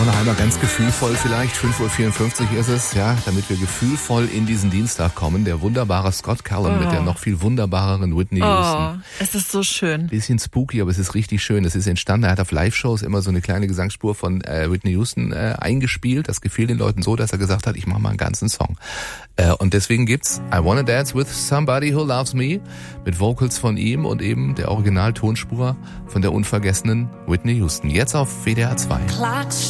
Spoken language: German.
wir noch einmal ganz gefühlvoll vielleicht, 5:54 Uhr ist es, ja, damit wir gefühlvoll in diesen Dienstag kommen. Der wunderbare Scott Callum mit der noch viel wunderbareren Whitney Houston. Es ist so schön. Bisschen spooky, aber es ist richtig schön. Es ist entstanden, er hat auf Live-Shows immer so eine kleine Gesangsspur von Whitney Houston eingespielt. Das gefiel den Leuten so, dass er gesagt hat, ich mache mal einen ganzen Song. Und deswegen gibt's I Wanna Dance With Somebody Who Loves Me mit Vocals von ihm und eben der Original-Tonspur von der unvergessenen Whitney Houston. Jetzt auf WDR 2.